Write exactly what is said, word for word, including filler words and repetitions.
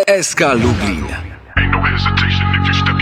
S K Lublin. Ain't no hesitation if you step